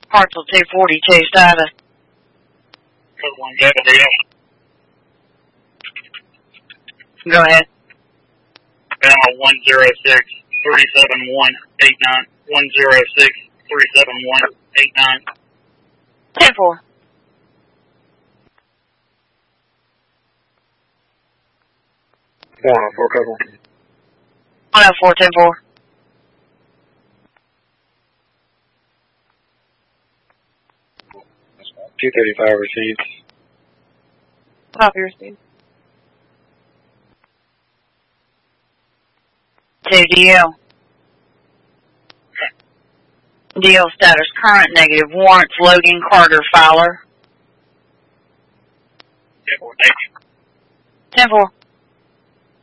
Parcel 242 status. Code 1 Delta DL. Go ahead. 106-371-89. 106-371-89. 10-4. 104, code 1. 104, 10-4. $235 received. Copy received. 2 DL. DL status current negative. Warrants Logan Carter Fowler. 10-4, thank you. 10-4.